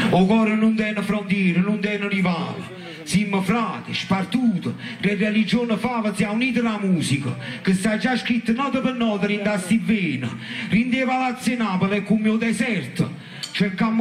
O cuore non tiene frontiere, non tiene rivali. Siamo frati, spartuti, le religioni fava si è unita alla musica, che sta già scritto nota per nota in da Stivena, in dei palazzi Napoli e come il deserto. Cercammo